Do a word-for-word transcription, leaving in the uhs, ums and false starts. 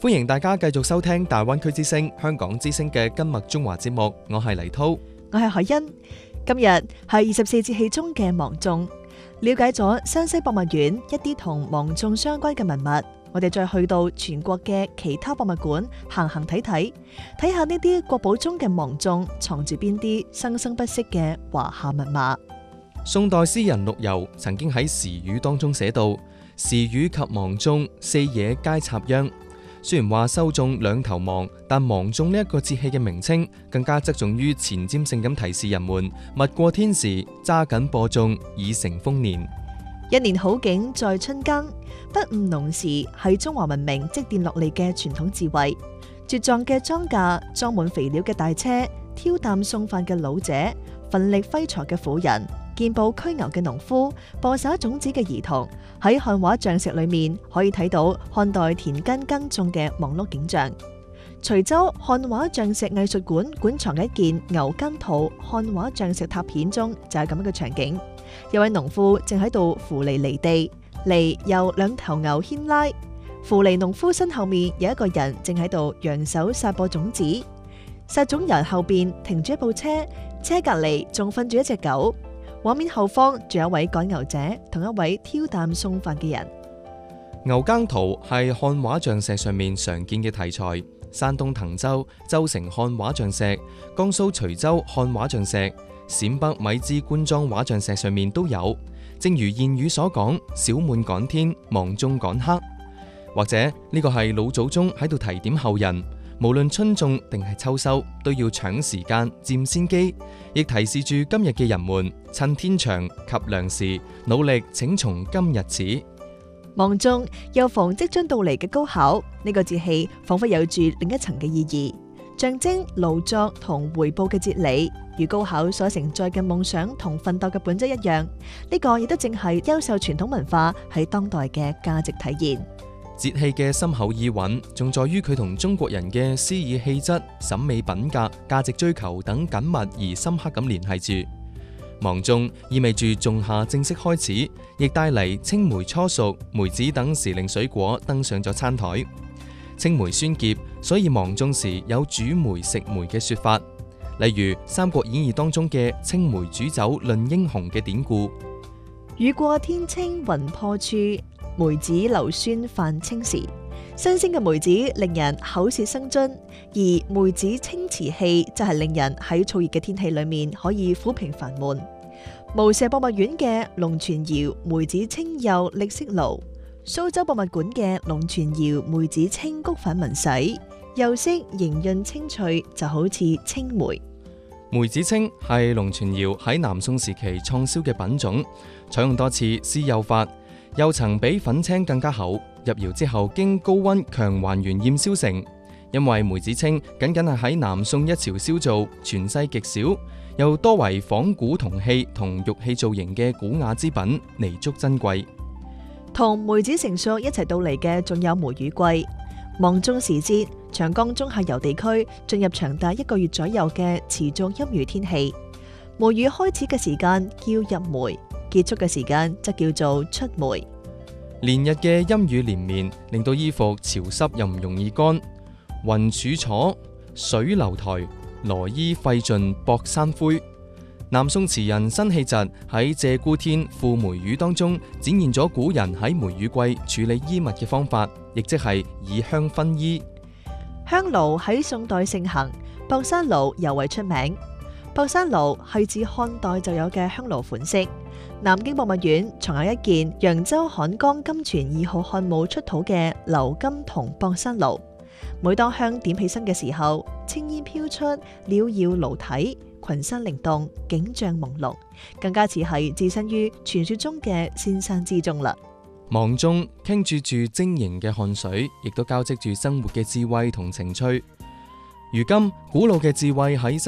歡迎大家繼續收聽大灣區之聲香港之聲嘅今麥中華節目，我係黎濤， 我係海欣。今日係二十四節氣中嘅芒種，了解咗山西博物院一啲同芒種相關嘅文物，我哋再去到全國嘅其他博物館行行睇睇，睇下呢啲國寶中嘅芒種藏住邊啲生生不息嘅華夏密碼。 宋代詩人陸游曾經喺時雨當中寫到：時雨及芒種，四野皆插秧。雖然話收種兩頭芒，但芒種呢一個節氣嘅名稱更加側重於前瞻性咁提示人們勿過天時，揸緊播種，已成豐年。 一年好景在春耕，不誤農時係中華文明積澱落嚟嘅傳統智慧。茁壯嘅莊稼，裝滿肥料嘅大車，挑擔送飯嘅老者，奮力揮鋤嘅婦人，健步驅牛嘅農夫，播撒種子嘅兒童，喺漢畫像石裏面可以睇到漢代田間耕種嘅忙碌景象。徐州漢畫像石藝術館館藏嘅一件牛耕圖漢畫像石拓片中就係咁樣嘅場景。有位農夫正喺度扶犁犁地，犁由兩頭牛牽拉，扶犁農夫身後面有一個人正喺度揚手撒播種子。撒種人後邊停住一部車，車隔籬仲瞓住一隻狗。畫面後方仲有一位趕牛者同一位挑擔送飯嘅人。 牛耕圖係漢畫像石上面常見嘅題材，山東滕州州城漢畫像石、江蘇徐州漢畫像石、陝北米脂官莊畫像石上面都有。正如諺語所講：小滿趕天，芒種趕黑。或者呢個係老祖宗喺度提點後人，無論春種定係秋收，都要搶時間佔先機，亦提示住今日嘅人們趁天長及良時，努力請從今日始。 芒種又逢即將到嚟嘅高考，呢個節氣仿佛有住另一層嘅意義，象徵勞作同回報嘅哲理，與高考所承載嘅夢想同奮鬥嘅本質一樣。呢個亦都正係優秀傳統文化喺當代嘅價值體現。 節氣嘅深厚意蘊，仲在於佢同中國人嘅詩意氣質、審美品格、價值追求等緊密而深刻咁聯繫住。芒種意味住仲夏正式開始，亦帶嚟青梅初熟、梅子等時令水果登上咗餐台。青梅酸澀，所以芒種時有煮梅食梅嘅說法。例如《三國演義》當中嘅青梅煮酒論英雄嘅典故。 雨過天青雲破處，梅子流酸泛青時。新鮮嘅梅子令人口舌生津，而梅子清池氣就係令人喺燥熱嘅天氣裏面可以撫平煩悶。無錫博物院嘅龍泉窯梅子清釉瀝色爐，蘇州博物館嘅龍泉窯梅子清菊粉紋洗，釉色莹潤清脆，就好似青梅。 梅子清係龍泉窯喺南宋時期創燒嘅品種，採用多次施釉法，釉層比粉青更加厚，入窯之後經高溫強還原驗燒成。因為梅子清僅僅係喺南宋一朝燒造，全世極少，又多為仿古銅器同玉器造型嘅古雅之品，彌足珍貴。 同梅子成熟一齊到嚟嘅仲有梅雨季。芒種時節，長江中下游地區進入長達一個月左右嘅持續陰雨天氣。梅雨開始嘅時間叫入梅，結束嘅時間則叫做出梅。 連日嘅陰雨連綿，令到衣服潮濕又唔容易乾。雲柱楚，水流台，羅衣費盡薄山灰。南宋詞人辛棄疾喺《鷓鴣天賦梅雨》當中展現咗古人喺梅雨季處理衣物嘅方法，亦即係以香薰衣。 香爐喺宋代盛行，博山爐尤為出名。博山爐係自漢代就有嘅香爐款式。南京博物院藏有一件揚州漢江金泉二號漢墓出土嘅鎏金銅博山爐。每當香點起身嘅時候，青煙飄出，繚繞爐體，群山靈動，景象朦朧，更加似係置身於傳說中嘅仙山之中啦。 芒種傾注住晶瑩嘅汗水，亦都交織住生活嘅智慧同情趣。如今古老嘅智慧喺